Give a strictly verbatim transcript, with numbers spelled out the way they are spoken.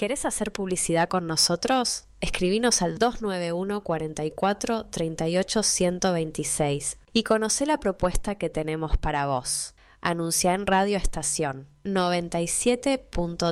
¿Querés hacer publicidad con nosotros? Escribinos al dos nueve uno, cuarenta y cuatro, treinta y ocho, ciento veintiséis y conocé la propuesta que tenemos para vos. Anuncia en Radio Estación noventa y siete punto